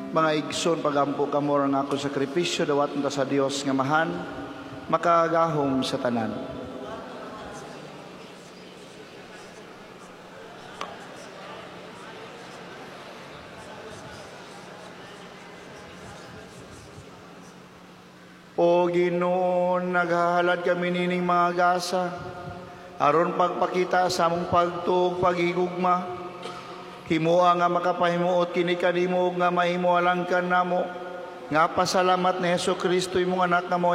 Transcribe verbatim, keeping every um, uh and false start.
mga igsoon pagampo kamo nga akong sakripisyo dawat ta sa Dios nga mahan makagahom sa tanan. O Ginoo, naghahalad kami nining mga gasa aron pagpakita sa among pagtuog paghigugma. Himuha nga makapahimuot kini kanimo nga mahimualangkan namo nga pasalamat ni Hesukristo imong anak nga mo